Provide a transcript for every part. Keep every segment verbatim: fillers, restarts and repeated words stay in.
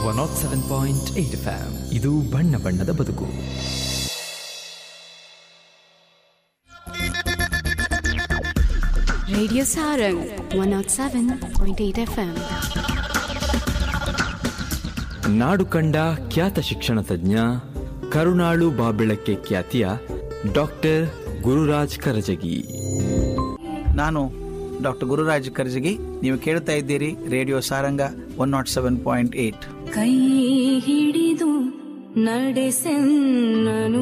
One not seven point eight F M. ಇದು ಬಣ್ಣ ಬಣ್ಣದ ಬದುಕು. Radio Sarang one not seven point eight F M. ನಾಡು ಕಂಡ ಖ್ಯಾತ ಶಿಕ್ಷಣ ತಜ್ಞ, ಕರುಣಾಳು ಬಾಬೆಳಕ್ಕೆ ಖ್ಯಾತಿಯ ಡಾಕ್ಟರ್ ಗುರುರಾಜ್ ಕರಜಗಿ. ನಾನು ಡಾಕ್ಟರ್ ಗುರುರಾಜ್ ಕರಜಗಿ. ನೀವು ಕೇಳ್ತಾ ಇದ್ದೀರಿ radio Saranga one not seven point eight. ಕೈ ಹಿಡಿದು ನಡೆಸೆನ್ನನು.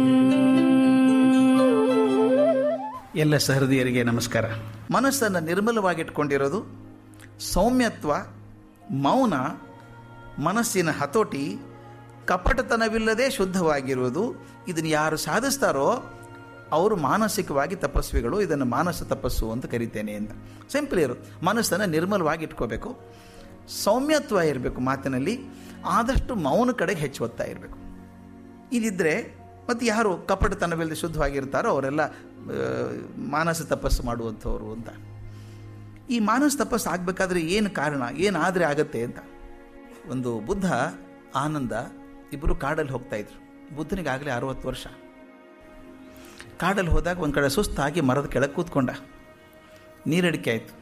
ಎಲ್ಲ ಸಹೃದಯರಿಗೆ ನಮಸ್ಕಾರ. ಮನಸ್ಸನ್ನು ನಿರ್ಮಲವಾಗಿಟ್ಕೊಂಡಿರೋದು, ಸೌಮ್ಯತ್ವ, ಮೌನ, ಮನಸ್ಸಿನ ಹತೋಟಿ, ಕಪಟತನವಿಲ್ಲದೆ ಶುದ್ಧವಾಗಿರುವುದು, ಇದನ್ನು ಯಾರು ಸಾಧಿಸ್ತಾರೋ ಅವರು ಮಾನಸಿಕವಾಗಿ ತಪಸ್ವಿಗಳು. ಇದನ್ನು ಮಾನಸ ತಪಸ್ಸು ಅಂತ ಕರಿತೇನೆ ಅಂತ. ಸಿಂಪಲ್ ಇರು, ಮನಸ್ಸನ್ನು ನಿರ್ಮಲವಾಗಿ ಇಟ್ಕೋಬೇಕು, ಸೌಮ್ಯತ್ವ ಇರಬೇಕು ಮಾತಿನಲ್ಲಿ, ಆದಷ್ಟು ಮೌನ ಕಡೆಗೆ ಹೆಚ್ಚು ಒತ್ತಾ ಇರಬೇಕು. ಇದಿದ್ದರೆ ಮತ್ತು ಯಾರು ಕಪಟತನವಿಲ್ಲದೆ ಶುದ್ಧವಾಗಿರ್ತಾರೋ ಅವರೆಲ್ಲ ಮಾನಸ ತಪಸ್ಸು ಮಾಡುವಂಥವ್ರು ಅಂತ. ಈ ಮಾನಸ ತಪಸ್ಸು ಆಗಬೇಕಾದ್ರೆ ಏನು ಕಾರಣ, ಏನಾದರೆ ಆಗತ್ತೆ ಅಂತ. ಒಂದು ಬುದ್ಧ, ಆನಂದ ಇಬ್ಬರು ಕಾಡಲ್ಲಿ ಹೋಗ್ತಾ ಇದ್ರು. ಬುದ್ಧನಿಗಾಗಲೇ ಅರವತ್ತು ವರ್ಷ. ಕಾಡಲ್ಲಿ ಹೋದಾಗ ಒಂದು ಕಡೆ ಸುಸ್ತಾಗಿ ಮರದ ಕೆಳಗೆ ಕೂತ್ಕೊಂಡ. ನೀರಡಿಕೆ ಆಯಿತು.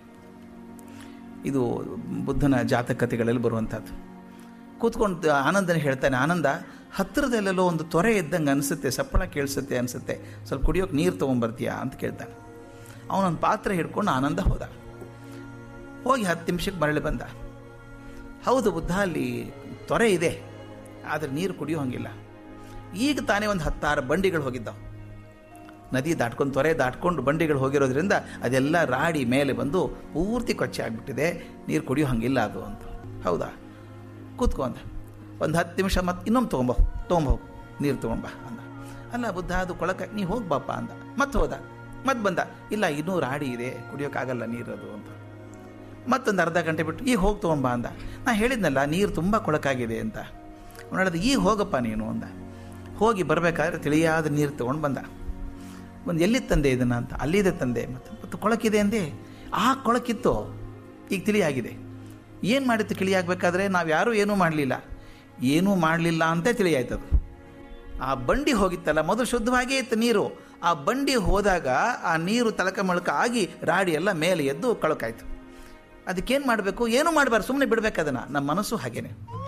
ಇದು ಬುದ್ಧನ ಜಾತಕತೆಗಳಲ್ಲಿ ಬರುವಂಥದ್ದು. ಕೂತ್ಕೊಂಡು ಆನಂದನ ಹೇಳ್ತಾನೆ, ಆನಂದ, ಹತ್ತಿರದಲ್ಲೆಲ್ಲೋ ಒಂದು ತೊರೆ ಇದ್ದಂಗೆ ಅನಿಸುತ್ತೆ, ಸಪ್ಪಳ ಕೇಳಿಸುತ್ತೆ ಅನಿಸುತ್ತೆ, ಸ್ವಲ್ಪ ಕುಡಿಯೋಕೆ ನೀರು ತೊಗೊಂಬರ್ತೀಯಾ ಅಂತ ಕೇಳ್ತಾನೆ. ಅವನೊಂದು ಪಾತ್ರೆ ಹಿಡ್ಕೊಂಡು ಆನಂದ ಹೋದ. ಹೋಗಿ ಹತ್ತು ನಿಮಿಷಕ್ಕೆ ಮರಳಿ ಬಂದ. ಹೌದು ಬುದ್ಧ, ಅಲ್ಲಿ ತೊರೆ ಇದೆ, ಆದರೆ ನೀರು ಕುಡಿಯೋ ಹಂಗಿಲ್ಲ. ಈಗ ತಾನೇ ಒಂದು ಹತ್ತಾರು ಬಂಡಿಗಳು ಹೋಗಿದ್ದಾವೆ. ನದಿ ದಾಟ್ಕೊಂಡು ತೊರೆ ದಾಟ್ಕೊಂಡು ಬಂಡಿಗಳು ಹೋಗಿರೋದ್ರಿಂದ ಅದೆಲ್ಲ ರಾಡಿ ಮೇಲೆ ಬಂದು ಪೂರ್ತಿ ಕೊಚ್ಚೆ ಆಗಿಬಿಟ್ಟಿದೆ, ನೀರು ಕುಡಿಯೋ ಹಂಗಿಲ್ಲ ಅದು ಅಂತ. ಹೌದಾ, ಕೂತ್ಕೊಂಡ. ಒಂದು ಹತ್ತು ನಿಮಿಷ ಮತ್ತೆ ಇನ್ನೊಮ್ಮೆ ತೊಗೊಂಬ ತೊಗೊಂಬೋಗು ನೀರು ತೊಗೊಂಬ ಅಂದ. ಅಲ್ಲ ಬುದ್ಧ, ಅದು ಕೊಳಕ, ನೀ ಹೋಗಿ ಬಾಪ ಅಂದ. ಮತ್ತೆ ಹೋದ, ಮತ್ತೆ ಬಂದ. ಇಲ್ಲ, ಇನ್ನೂ ರಾಡಿ ಇದೆ, ಕುಡಿಯೋಕ್ಕಾಗಲ್ಲ ನೀರದು ಅಂತ. ಮತ್ತೊಂದು ಅರ್ಧ ಗಂಟೆ ಬಿಟ್ಟು ಈಗ ಹೋಗಿ ತೊಗೊಂಬ ಅಂದ. ನಾ ಹೇಳಿದ್ನಲ್ಲ ನೀರು ತುಂಬ ಕೊಳಕಾಗಿದೆ ಅಂತ. ಅವನು ಹೇಳಿದ, ಈಗ ಹೋಗಪ್ಪ ನೀನು ಅಂದ. ಹೋಗಿ ಬರಬೇಕಾದ್ರೆ ತಿಳಿಯಾದ ನೀರು ತೊಗೊಂಡು ಬಂದ. ಒಂದು ಎಲ್ಲಿ ತಂದೆ ಇದನ್ನು ಅಂತ. ಅಲ್ಲಿದೆ ತಂದೆ. ಮತ್ತು ಮತ್ತು ಕೊಳಕಿದೆ ಅಂದೆ. ಆ ಕೊಳಕಿತ್ತು, ಈಗ ತಿಳಿಯಾಗಿದೆ. ಏನು ಮಾಡಿತ್ತು ತಿಳಿಯಾಗಬೇಕಾದ್ರೆ? ನಾವು ಯಾರೂ ಏನೂ ಮಾಡಲಿಲ್ಲ, ಏನೂ ಮಾಡಲಿಲ್ಲ ಅಂತ ತಿಳಿಯಾಯ್ತದು. ಆ ಬಂಡಿ ಹೋಗಿತ್ತಲ್ಲ, ಮೊದಲು ಶುದ್ಧವಾಗೇ ಇತ್ತು ನೀರು. ಆ ಬಂಡಿ ಹೋದಾಗ ಆ ನೀರು ತಳಕ ಮೊಳಕ ಆಗಿ ರಾಡಿ ಎಲ್ಲ ಮೇಲೆ ಎದ್ದು ಕೊಳಕಾಯ್ತು. ಅದಕ್ಕೇನು ಮಾಡಬೇಕು? ಏನೂ ಮಾಡಬಾರ್ದು, ಸುಮ್ಮನೆ ಬಿಡಬೇಕು ಅದನ್ನು. ನಮ್ಮ ಮನಸ್ಸು ಹಾಗೇನೆ.